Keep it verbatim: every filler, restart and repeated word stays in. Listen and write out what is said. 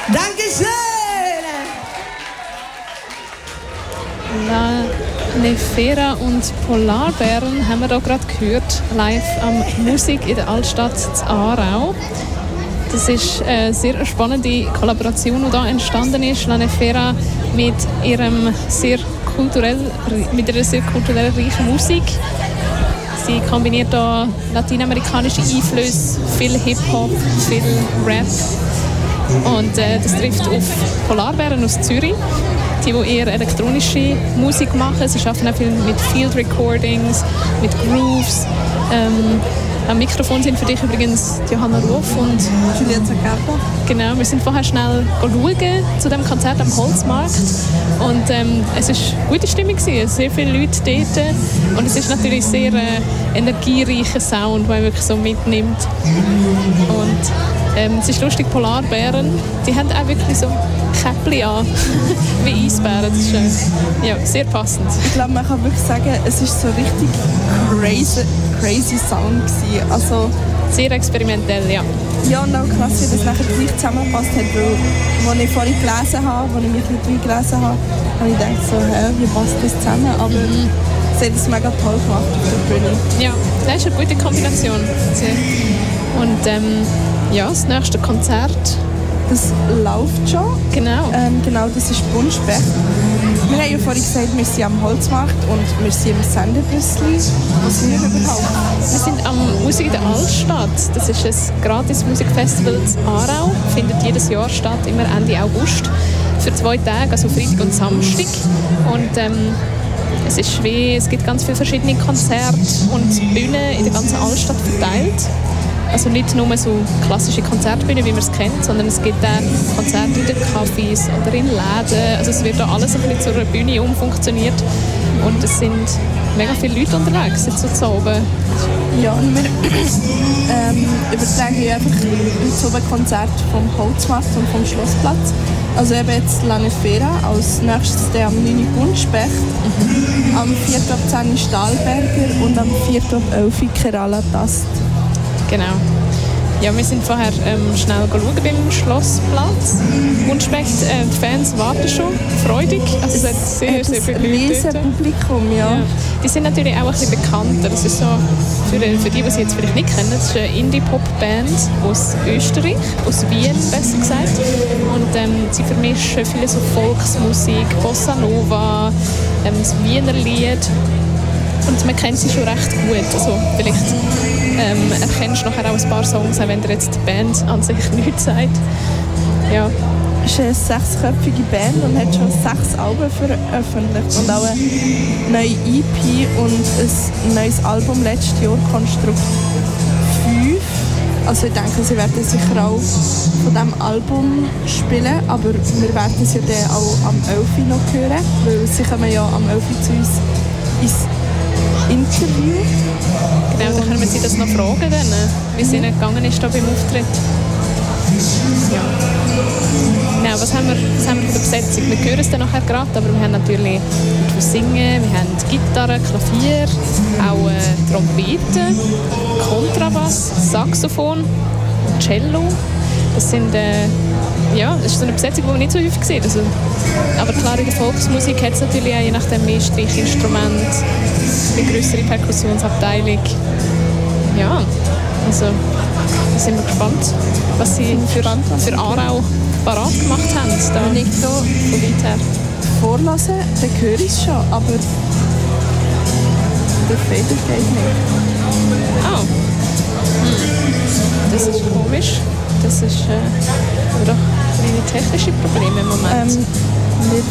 Dankeschön! La Nefera und Polarbären haben wir da gerade gehört, live am Musik in der Altstadt zu Aarau. Das ist eine sehr spannende Kollaboration, die da entstanden ist. La Nefera mit ihrem sehr kulturell, mit ihrer sehr kulturell reichen Musik. Sie kombiniert da lateinamerikanische Einflüsse, viel Hip-Hop, viel Rap. Und äh, das trifft auf Polarbären aus Zürich, die, die eher elektronische Musik machen. Sie arbeiten auch viel mit Field Recordings, mit Grooves. Ähm, am Mikrofon sind für dich übrigens Johanna Ruff und Juliette Zaccardo. Genau, wir sind vorher schnell schauen zu dem Konzert am Holzmarkt und ähm, es war eine gute Stimmung, sehr viele Leute dort und es ist natürlich sehr äh, energiereicher Sound, der wirklich so mitnimmt. Und ähm, es ist lustig, Polarbären, die haben auch wirklich so Käppchen an, wie Eisbären. Das ist äh, ja, sehr passend. Ich glaube, man kann wirklich sagen, es war so richtig crazy, crazy Sound gewesen. Also, sehr experimentell, ja. Ja, und auch krass, wie das nachher gleich zusammengepasst hat, weil als ich vorhin gelesen habe, als ich mich mit euch gelesen habe, habe ich gedacht, so, hä, wie passt das zusammen? Aber mhm. sie hat es mega toll gemacht auf der Bühne. Ja, das ist eine gute Kombination. Und ähm, ja, das nächste Konzert, das läuft schon. Genau. Ähm, genau, das ist Buntspecht. Wir haben ja vorhin gesagt, wir sind am Holzmarkt und wir sind im Sendebüssli. Was sind wir überhaupt? Wir sind am Musik in der Altstadt. Das ist ein gratis Musikfestival in Aarau. Findet jedes Jahr statt, immer Ende August. Für zwei Tage, also Freitag und Samstag. Und ähm, es ist schwer, es gibt ganz viele verschiedene Konzerte und Bühnen in der ganzen Altstadt verteilt. Also nicht nur so klassische Konzertbühnen, wie man es kennt, sondern es gibt auch Konzerte in den Cafés oder in Läden. Also es wird da alles ein bisschen zu einer Bühne umfunktioniert. Und es sind mega viele Leute unterwegs, jetzt so zu oben. Ja, und wir ähm, übertragen ja einfach so ein Konzert vom Holzmarkt und vom Schlossplatz. Also eben jetzt La Nefera, als nächstes der am neun Uhr Buntspecht, mhm. am vierten ab zehn Uhr Stahlberger und am vierten ab elf Uhr Kerala Tast. Genau. Ja, wir sind vorher ähm, schnell schauen beim Schlossplatz. Buntspecht, äh, die Fans warten schon, freudig. Also es hat sehr, sehr viele Leute. Ein Publikum, ja. ja. Die sind natürlich auch ein bisschen bekannter. Das ist so, für, für die, die sie jetzt vielleicht nicht kennen, das ist eine Indie-Pop-Band aus Österreich, aus Wien besser gesagt. Und ähm, sie vermischen viele so Volksmusik, Bossa Nova, ähm, das Wiener Lied. Und man kennt sie schon recht gut. Also vielleicht ähm, erkennst du nachher auch ein paar Songs, auch wenn dir jetzt die Band an sich nichts sagt. Ja. Es ist eine sechsköpfige Band und hat schon sechs Alben veröffentlicht. Und auch eine neue E P und ein neues Album letztes Jahr, Konstrukt fünf. Also ich denke, sie werden sicher auch von diesem Album spielen, aber wir werden sie dann auch am elf Uhr noch hören, weil sie kommen ja am elf Uhr zu uns ins Interview. Genau, dann können wir sie das noch fragen, dann, wie es ihnen gegangen ist da beim Auftritt. Ja. Genau, was haben wir, was haben wir von der Besetzung? Wir hören es dann nachher gerade, aber wir haben natürlich etwas Singen, wir haben Gitarre, Klavier, auch äh, Trompete, Kontrabass, Saxophon, Cello. Das sind äh, ja, das ist so eine Besetzung, die man nicht so häufig sieht. Also, aber klar, in der Volksmusik hat es natürlich auch je nachdem mehr Streichinstrumente, eine größere Perkussionsabteilung. Ja, also da sind wir gespannt, was sie für, für Aarau parat gemacht haben. Da Wenn ich so von weit her vorlasse, dann höre ich es schon, aber der Fader geht nicht. Oh. Hm. Das ist komisch. Das ist äh, doch kleine technische Probleme im Moment. Ähm, wir